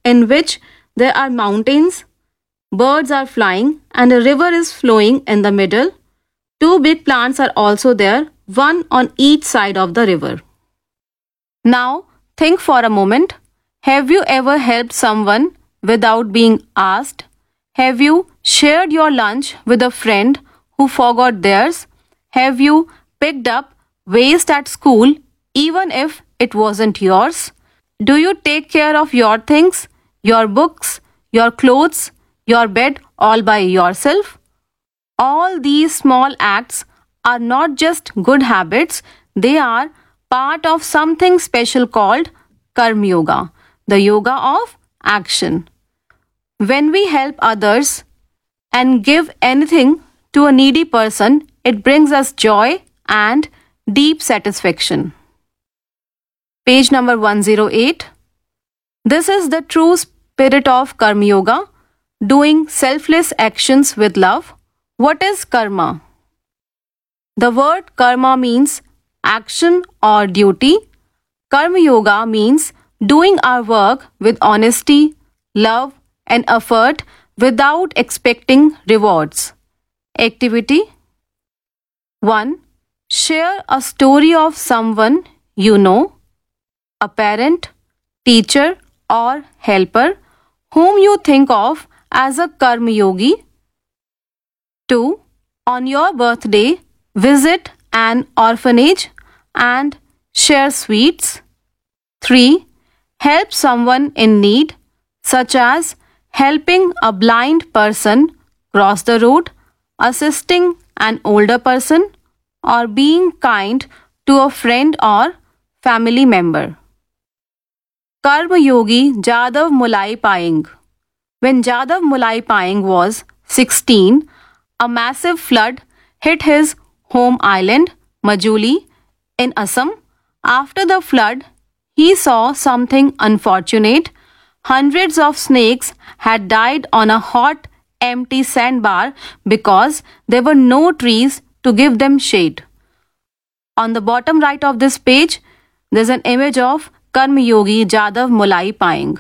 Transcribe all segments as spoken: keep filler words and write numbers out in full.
in which there are mountains, birds are flying, and a river is flowing in the middle. Two big plants are also there, one on each side of the river. Now, think for a moment. Have you ever helped someone without being asked? Have you shared your lunch with a friend who forgot theirs? Have you picked up waste at school even if it wasn't yours? Do you take care of your things, your books, your clothes, your bed all by yourself? All these small acts are not just good habits, they are part of something special called Karma Yoga, the yoga of action. When we help others and give anything to a needy person, it brings us joy and deep satisfaction. Page number one oh eight. This is the true spirit of Karma Yoga, doing selfless actions with love. What is karma? The word karma means action or duty. Karma Yoga means doing our work with honesty, love, and effort without expecting rewards. Activity one. Share a story of someone you know, a parent, teacher, or helper whom you think of as a Karma Yogi. two. On your birthday, visit an orphanage and share sweets. three. Help someone in need, such as helping a blind person cross the road, assisting an older person, or being kind to a friend or family member. Karma Yogi Jadav Mulai Payeng. When Jadav Mulai Payeng was sixteen, a massive flood hit his home island, Majuli, in Assam. After the flood, he saw something unfortunate. Hundreds of snakes had died on a hot, empty sandbar because there were no trees to give them shade. On the bottom right of this page, there's an image of Karma Yogi Jadav Mulai Payeng.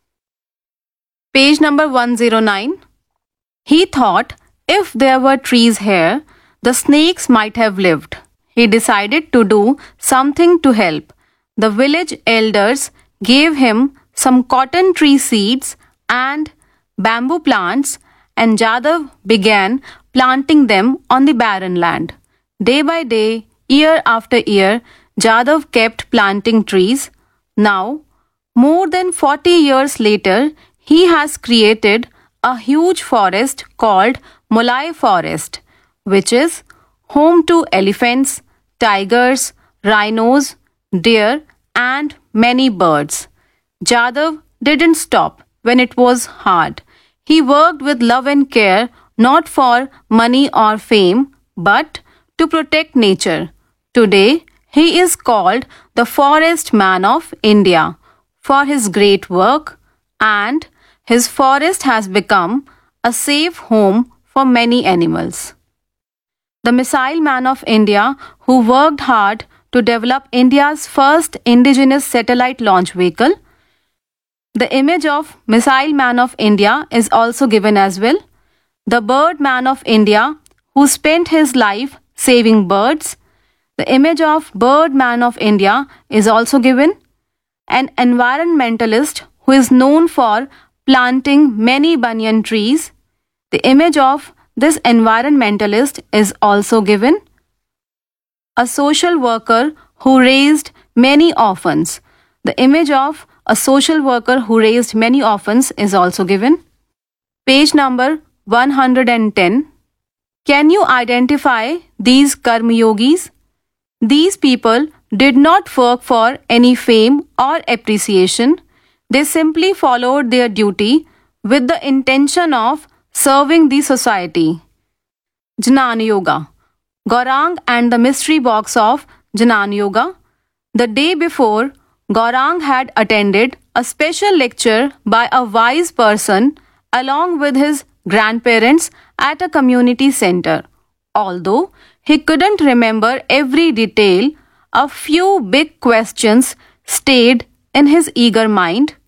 Page number one oh nine. He thought if there were trees here, the snakes might have lived. He decided to do something to help. The village elders gave him some cotton tree seeds and bamboo plants, and Jadav began planting them on the barren land. Day by day, year after year, Jadav kept planting trees. Now, more than forty years later, he has created a huge forest called Mulai Forest, which is home to elephants, tigers, rhinos, deer, and many birds. Jadav didn't stop when it was hard. He worked with love and care, not for money or fame, but to protect nature. Today, he is called the Forest Man of India for his great work, and his forest has become a safe home for many animals. The Missile Man of India, who worked hard to develop India's first indigenous satellite launch vehicle. The image of Missile Man of India is also given as well. The Bird Man of India, who spent his life saving birds. The image of Bird Man of India is also given. An environmentalist who is known for planting many banyan trees. The image of this environmentalist is also given. A social worker who raised many orphans. The image of a social worker who raised many orphans is also given. Page number one hundred ten. Can you identify these Karma Yogis? These people did not work for any fame or appreciation. They simply followed their duty with the intention of serving the society. Jnana Yoga. Gaurang and the mystery box of Jnana Yoga. The day before, Gaurang had attended a special lecture by a wise person along with his grandparents at a community center. Although he couldn't remember every detail, a few big questions stayed in his eager mind.